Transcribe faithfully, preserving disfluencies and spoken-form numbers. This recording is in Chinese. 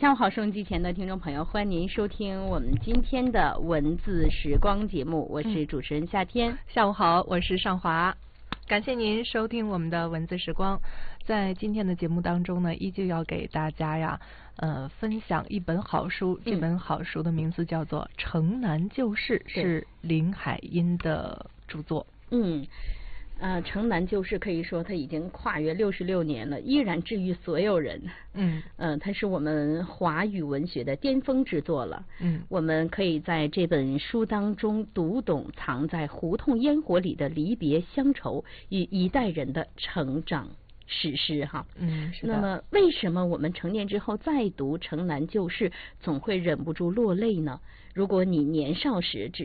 下午好，收音机前的听众朋友，欢迎您收听我们今天的文字时光节目，我是主持人夏天。 嗯、下午好，我是尚华，感谢您收听我们的文字时光。在今天的节目当中呢，依旧要给大家呀，呃，分享一本好书。这本好书的名字叫做《城南旧事》，是林海音的著作。 嗯。呃，城南旧事可以说它已经跨越六十六年了，依然治愈所有人。 嗯， 呃，它是我们华语文学的巅峰之作了。 嗯， 我们可以在这本书当中读懂藏在胡同烟火里的离别乡愁与一代人的成长史诗哈。 嗯，是的。 那么，为什么我们成年之后再读城南旧事，总会忍不住落泪呢？如果你年少时只